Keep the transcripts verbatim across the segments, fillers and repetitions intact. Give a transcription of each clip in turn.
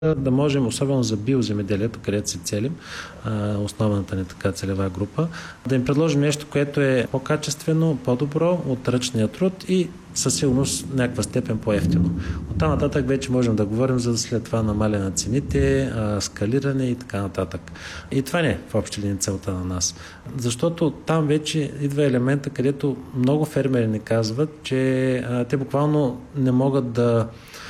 да можем, особено за биоземеделието, където се целим, основната ни така целева група, да им предложим нещо, което е по-качествено, по-добро от ръчния труд и със сигурност в някаква степен по-евтино. Оттам нататък вече можем да говорим за след това намаляне на цените, скалиране и така нататък. И това не е в общи линии целта на нас. Защото там вече идва елемента, където много фермери ни казват, че а, те буквално не могат да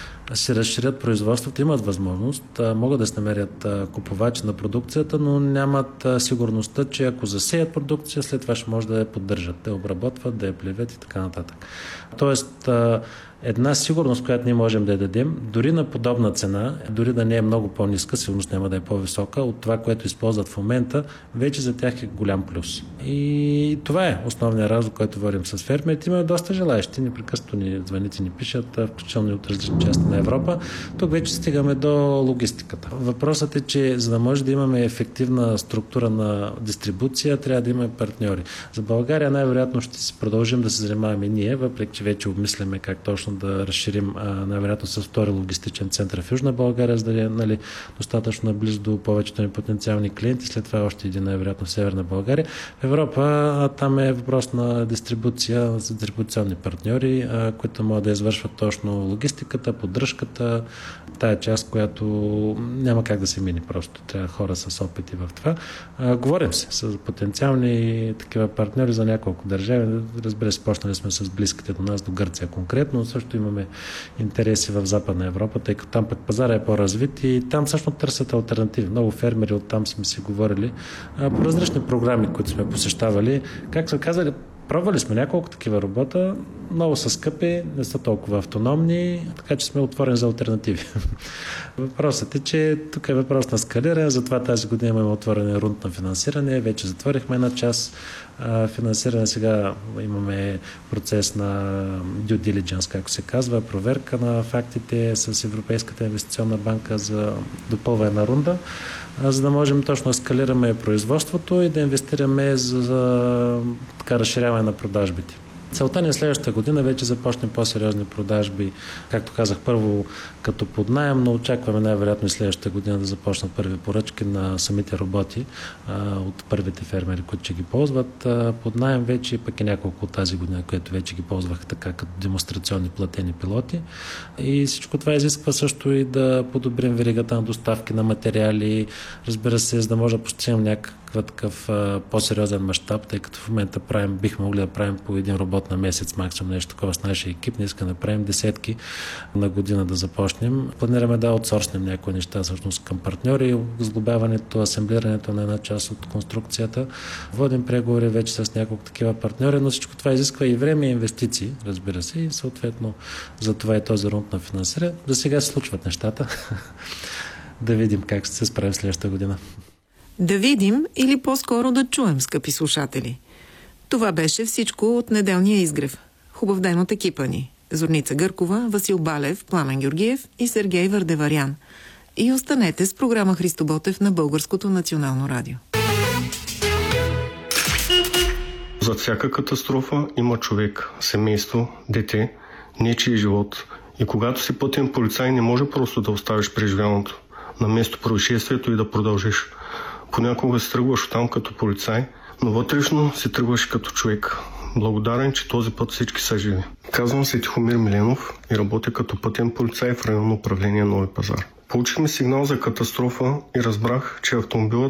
се разширят производството, имат възможност, могат да се намерят купувачи на продукцията, но нямат сигурността, че ако засеят продукция, след това ще може да я поддържат, да я обработват, да я плевят и така нататък. Тоест, една сигурност, която ние можем да я дадем, дори на подобна цена, дори да не е много по-ниска, сигурност няма да е по-висока от това, което използват в момента, вече за тях е голям плюс. И това е основният разлог, който водим с фермерите. Има доста желаещи, непрекъснато ни звънят и ни пишат, включително и от различни части на Европа. Тук вече стигаме до логистиката. Въпросът е, че за да може да имаме ефективна структура на дистрибуция, трябва да имаме партньори. За България най-вероятно ще се продължим да се занимаваме ние, въпреки че вече обмисляме как точно да разширим най-вероятно с втори логистичен център в Южна България, за да е нали, достатъчно наблизо до повечето ни потенциални клиенти, след това още един най-вероятно в Северна България. В Европа там е въпрос на дистрибуция, за дистрибуционни партньори, които могат да извършват точно логистиката, поддръжката, тая част, която няма как да се мине просто. Трябва хора с опити в това. Говорим се с потенциални такива партньори за няколко държави. Разбира се, почнали сме с близките до нас, до Гърция конкретно, но също имаме интереси в Западна Европа, тъй като там пък пазара е по-развит и там всъщност търсят алтернативи. Много фермери оттам сме си говорили по различни програми, които сме посещавали. Как са казали, пробвали сме няколко такива робота, много са скъпи, не са толкова автономни, така че сме отворени за алтернативи. Въпросът е, че тук е въпрос на скалиране, затова тази година имаме отворен рунд на финансиране, вече затворихме една част финансиране, сега имаме процес на due diligence, както се казва, проверка на фактите с Европейската инвестиционна банка за допълване на рунда, за да можем точно да скалираме производството и да инвестираме за, за така, разширяване на продажбите. Целта ни е следващата година вече започнем по-сериозни продажби, както казах, първо като под наем, но очакваме най-вероятно и следващата година да започнат първи поръчки на самите роботи а, от първите фермери, които ще ги ползват а, под наем вече, пък и няколко от тази година, които вече ги ползваха така като демонстрационни платени пилоти. И всичко това изисква също и да подобрим веригата на доставки на материали, разбира се, за да може да постигнем някакъв такъв а, по-сериозен мащаб, тъй като в момента правим, бихме могли да правим по един робот на месец, максимум нещо такова с нашия екип. Не искаме да правим десетки на година да започнем. Планираме да аутсорснем някои неща всъщност към партньори, сглобяването, асемблирането на една част от конструкцията. Водим преговори вече с няколко такива партньори, но всичко това изисква и време и инвестиции, разбира се, и съответно за това и този рунд на финансиране. За сега се случват нещата. Да видим как ще се справим следващата година. Да видим или по-скоро да чуем, скъпи слушатели. Това беше всичко от неделния изгрев. Хубав ден от екипа ни. Зорница Гъркова, Васил Балев, Пламен Георгиев и Сергей Вардеварян. И останете с програма Христо Ботев на Българското национално радио. Зад всяка катастрофа има човек, семейство, дете, нечий живот. И когато си пътен полицай, не може просто да оставиш преживяното на место происшествието и да продължиш. Понякога се тръгваш оттам като полицай, но вътрешно се тръгваш като човек. Благодарен, че този път всички са живи. Казвам се Тихомир Миленов и работя като пътен полицай в районно управление Нови пазар. Получихме сигнал за катастрофа и разбрах, че автомобилът